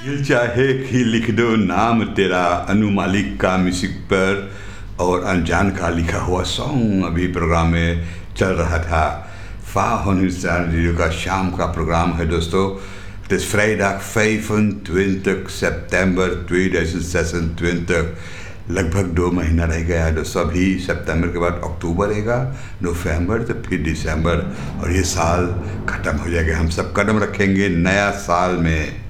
दिल चाहे कि लिख दो नाम तेरा, अनु मालिक का म्यूजिक पर और अनजान का लिखा हुआ सॉन्ग अभी प्रोग्राम में चल रहा था। Van Hussein रेडियो का शाम का प्रोग्राम है दोस्तों। Het is vrijdag 25 september 2026। लगभग 2 महीना रह गया है दोस्तों। अभी सितंबर के बाद अक्टूबर रहेगा, नवंबर तो फिर दिसंबर, और ये साल ख़त्म हो जाएगा। हम सब कदम रखेंगे नया साल में।